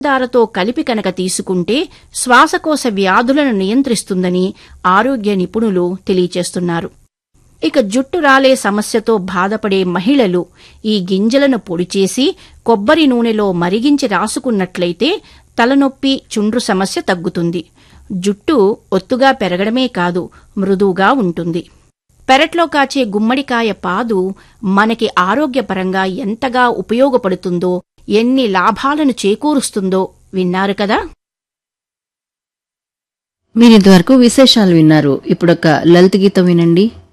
దారతో కలిపి కనుక తీసుకుంటే శ్వాసకోశ వ్యాధులను నియంత్రిస్తుందని ఆరోగ్య నిపుణులు తెలియచేస్తున్నారు. ఇక జుట్టు రాలే సమస్యతో బాధపడే మహిళలు ఈ గింజలను పొడిచేసి కొబ్బరి నూనెలో మరిగించి రాసుకున్నట్లయితే తలనొప్పి, చుండ్రు సమస్య తగ్గుతుంది. జుట్టు ఒత్తుగా పెరగడమే కాదు, మృదువుగా ఉంటుంది. పెరట్లో కాచే గుమ్మడికాయ పాదు మనకి ఆరోగ్యపరంగా ఎంతగా ఉపయోగపడుతుందో, ఎన్ని లాభాలను చేకూరుస్తుందో విన్నారు కదా. మీరింతవరకు విశేషాలు విన్నారు. ఇప్పుడొక లలిత గీతం వినండి.